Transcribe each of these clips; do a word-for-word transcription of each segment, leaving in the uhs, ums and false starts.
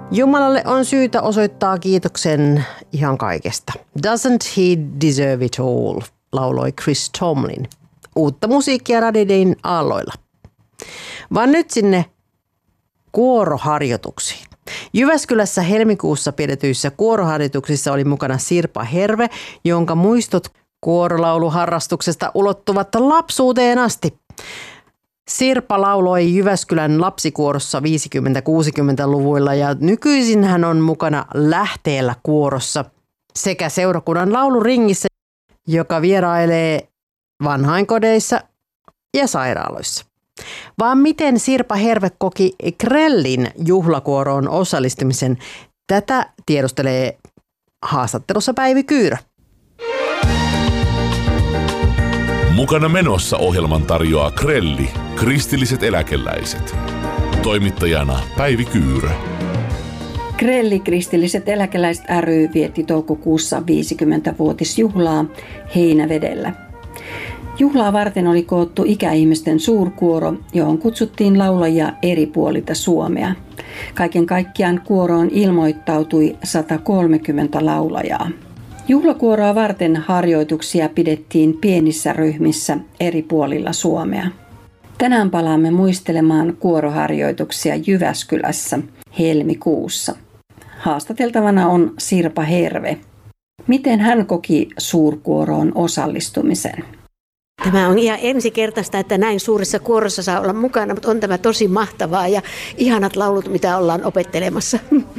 Jumalalle on syytä osoittaa kiitoksen ihan kaikesta. Doesn't he deserve it all, lauloi Chris Tomlin. Uutta musiikkia Radidein aalloilla. Vaan nyt sinne kuoroharjoituksiin. Jyväskylässä helmikuussa pidetyissä kuoroharjoituksissa oli mukana Sirpa Herve, jonka muistot kuorolauluharrastuksesta ulottuvat lapsuuteen asti. Sirpa lauloi Jyväskylän lapsikuorossa viisikymmentä-kuusikymmentäluvuilla ja nykyisin hän on mukana Lähteellä kuorossa sekä seurakunnan lauluringissä, joka vierailee vanhainkodeissa ja sairaaloissa. Vaan miten Sirpa Herve koki Krellin juhlakuoroon osallistumisen, tätä tiedustelee haastattelussa Päivi Kyyrö. Mukana menossa ohjelman tarjoaa Krelli, kristilliset eläkeläiset. Toimittajana Päivi Kyyrö. Krelli, kristilliset eläkeläiset ry vietti toukokuussa viisikymmentävuotisjuhlaa Heinävedellä. Juhlaa varten oli koottu ikäihmisten suurkuoro, johon kutsuttiin laulajia eri puolilta Suomea. Kaiken kaikkiaan kuoroon ilmoittautui sata kolmekymmentä laulajaa. Juhlakuoroa varten harjoituksia pidettiin pienissä ryhmissä eri puolilla Suomea. Tänään palaamme muistelemaan kuoroharjoituksia Jyväskylässä helmikuussa. Haastateltavana on Sirpa Herve. Miten hän koki suurkuoroon osallistumisen? Tämä on ihan ensikertaista, että näin suuressa kuorossa saa olla mukana, mutta on tämä tosi mahtavaa ja ihanat laulut, mitä ollaan opettelemassa.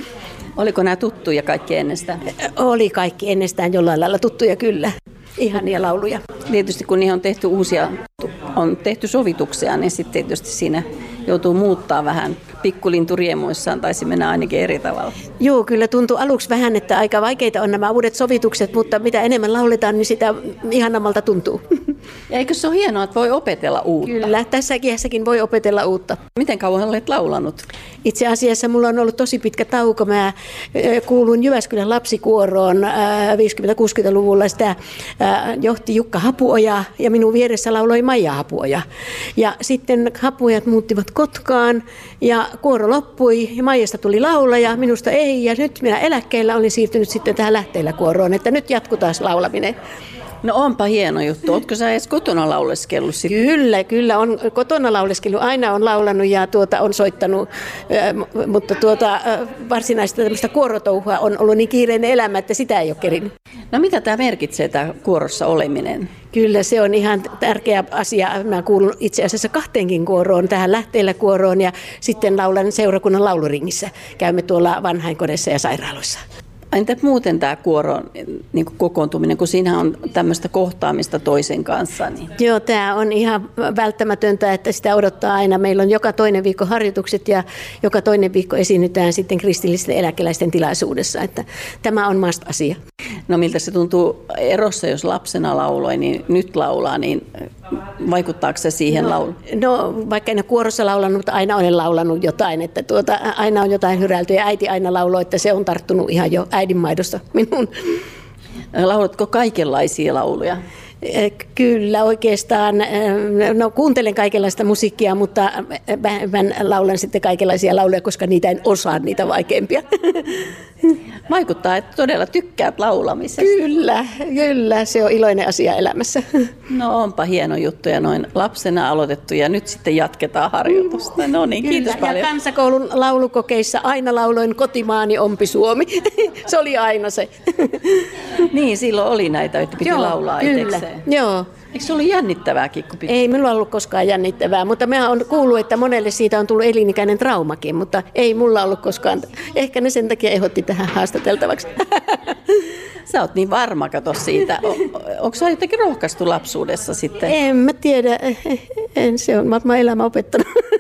Oliko nämä tuttuja kaikki ennestään? Oli kaikki ennestään jollain lailla tuttuja, kyllä. Ihania lauluja. Tietysti kun niihin on tehty uusia, on tehty sovituksia, niin sitten tietysti siinä joutuu muuttaa vähän. Pikkulintu riemuissaan taisi mennä ainakin eri tavalla. Joo, kyllä tuntui aluksi vähän, että aika vaikeita on nämä uudet sovitukset, mutta mitä enemmän lauletaan, niin sitä ihanammalta tuntuu. Ja eikö se ole hienoa, että voi opetella uutta? Kyllä, tässä iässäkin voi opetella uutta. Miten kauan olet laulanut? Itse asiassa mulla on ollut tosi pitkä tauko. Mä kuulun Jyväskylän lapsikuoroon viisikymmentä-kuusikymmentäluvulla. Sitä johti Jukka Hapuoja ja minun vieressä lauloi Maija Hapuoja. Ja sitten Hapuojat muuttivat Kotkaan ja kuoro loppui ja Maijasta tuli laulaja, minusta ei. Ja nyt minä eläkkeellä olin siirtynyt sitten tähän Lähteellä kuoroon, että nyt jatkuu taas laulaminen. No onpa hieno juttu. Ootko sä edes kotona lauleskellut sitten? Kyllä, kyllä on kotona lauleskellut. Aina on laulanut ja tuota, on soittanut, äh, mutta tuota, äh, varsinaista tämmöistä kuorotouhua on ollut niin kiireinen elämä, että sitä ei ole kerinyt. No mitä tämä merkitsee, tämä kuorossa oleminen? Kyllä se on ihan tärkeä asia. Mä kuulun itse asiassa kahteenkin kuoroon, tähän Lähteellä kuoroon ja sitten laulan seurakunnan lauluringissä. Käymme tuolla vanhainkodissa ja sairaaloissa. Entä muuten tämä kuoron niin kokoontuminen, kun siinä on tämmöistä kohtaamista toisen kanssa? Niin. Joo, tämä on ihan välttämätöntä, että sitä odottaa aina. Meillä on joka toinen viikko harjoitukset ja joka toinen viikko esiinnytään sitten kristillisten eläkeläisten tilaisuudessa. Että tämä on must-asia. No miltä se tuntuu erossa, jos lapsena lauloi, niin nyt laulaa, niin vaikuttaako se siihen no, lauluun? No vaikka en ole kuorossa laulanut, mutta aina olen laulanut jotain. Että tuota, aina on jotain hyräilty ja äiti aina lauloi, että se on tarttunut ihan jo äidinmaidosta minun. Laulatko kaikenlaisia lauluja? Kyllä oikeastaan. No kuuntelen kaikenlaista musiikkia, mutta mä laulan sitten kaikenlaisia lauluja, koska niitä en osaa, niitä vaikeimpia. Vaikuttaa, että todella tykkäät laulamisesta. Kyllä, kyllä. Se on iloinen asia elämässä. No onpa hieno juttu ja noin lapsena aloitettu ja nyt sitten jatketaan harjoitusta. No niin, kiitos kyllä. paljon. Ja kansakoulun laulukokeissa aina lauloin Kotimaani ompi Suomi. Se oli aina se. Niin, silloin oli näitä, että piti Joo, laulaa kyllä. itsekseen. Joo. Eikö se ollut jännittävääkin? Kun piti... Ei minulla ollut koskaan jännittävää, mutta minä olen kuullut, että monelle siitä on tullut elinikäinen traumakin, mutta ei mulla ollut koskaan. Ehkä ne sen takia ehdotti tähän haastateltavaksi. Sä oot niin varma, kato siitä. Onko sä jotenkin rohkaistu lapsuudessa sitten? En mä tiedä. En, se on varmaan elämä opettanut.